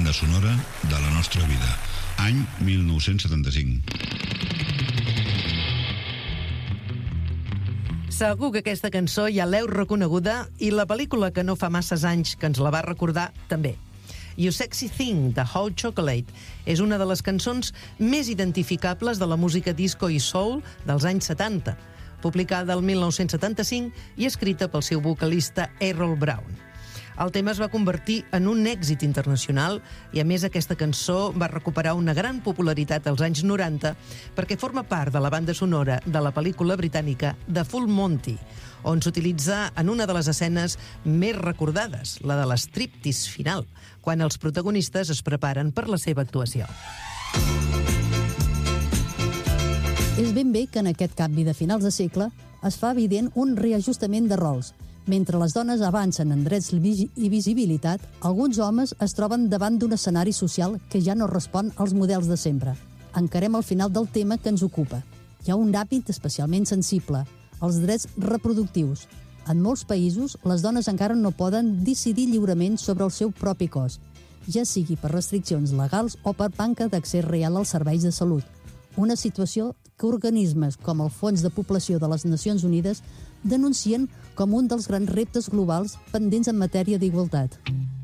banda sonora de la nostra vida. Any 1975. Segur que aquesta cançó ja l'heu reconeguda i la pel·lícula que no fa masses anys que ens la va recordar també. You Sexy Thing, de Hot Chocolate, és una de les cançons més identificables de la música disco i soul dels anys 70, publicada el 1975 i escrita pel seu vocalista Errol Brown. El tema es va convertir en un èxit internacional i, a més, aquesta cançó va recuperar una gran popularitat als anys 90 perquè forma part de la banda sonora de la pel·lícula britànica The Full Monty, on s'utilitza en una de les escenes més recordades, la de l'estriptease final, quan els protagonistes es preparen per la seva actuació. És ben bé que en aquest canvi de finals de segle es fa evident un reajustament de rols. Mentre les dones avancen en drets i visibilitat, alguns homes es troben davant d'un escenari social que ja no respon als models de sempre. Encarem el final del tema que ens ocupa. Hi ha un àmbit especialment sensible, els drets reproductius. En molts països, les dones encara no poden decidir lliurement sobre el seu propi cos, ja sigui per restriccions legals o per manca d'accés real als serveis de salut. Una situació que organismes com el Fons de Població de les Nacions Unides denuncien com un dels grans reptes globals pendents en matèria d'igualtat.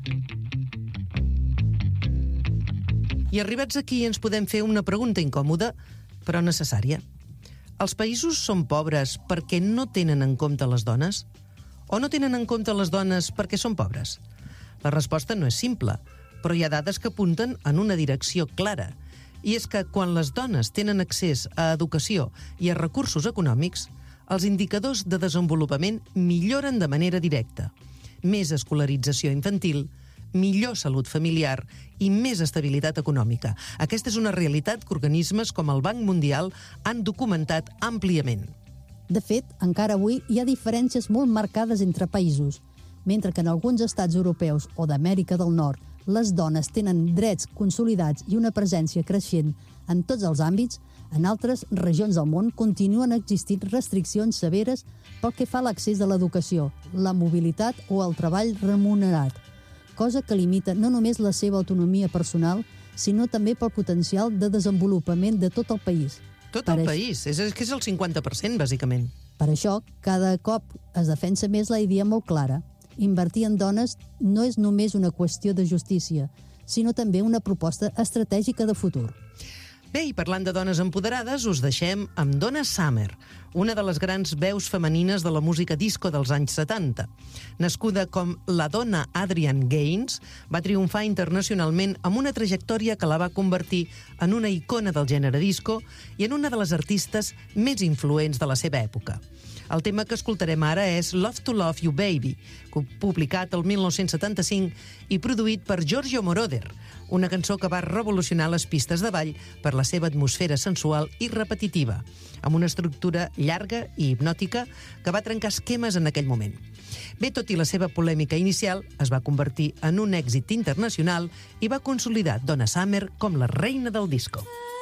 I arribats aquí ens podem fer una pregunta incòmoda, però necessària. Els països són pobres perquè no tenen en compte les dones? O no tenen en compte les dones perquè són pobres? La resposta no és simple, però hi ha dades que apunten en una direcció clara. I és que quan les dones tenen accés a educació i a recursos econòmics, els indicadors de desenvolupament milloren de manera directa. Més escolarització infantil, millor salut familiar i més estabilitat econòmica. Aquesta és una realitat que organismes com el Banc Mundial han documentat àmpliament. De fet, encara avui hi ha diferències molt marcades entre països. Mentre que en alguns estats europeus o d'Amèrica del Nord les dones tenen drets consolidats i una presència creixent en tots els àmbits, en altres regions del món continuen existint restriccions severes pel que fa a l'accés a l'educació, la mobilitat o el treball remunerat, cosa que limita no només la seva autonomia personal, sinó també pel potencial de desenvolupament de tot el país. Tot el país, és que és el 50%, bàsicament. Per això, cada cop es defensa més la idea molt clara. Invertir en dones no és només una qüestió de justícia, sinó també una proposta estratègica de futur. Bé, i parlant de dones empoderades, us deixem amb Donna Summer, una de les grans veus femenines de la música disco dels anys 70. Nascuda com la dona Adrienne Gaines, va triomfar internacionalment amb una trajectòria que la va convertir en una icona del gènere disco i en una de les artistes més influents de la seva època. El tema que escoltarem ara és Love to Love You Baby, publicat el 1975 i produït per Giorgio Moroder, una cançó que va revolucionar les pistes de ball per la seva atmosfera sensual i repetitiva, amb una estructura llarga i hipnòtica que va trencar esquemes en aquell moment. Bé, tot i la seva polèmica inicial, es va convertir en un èxit internacional i va consolidar Donna Summer com la reina del disco.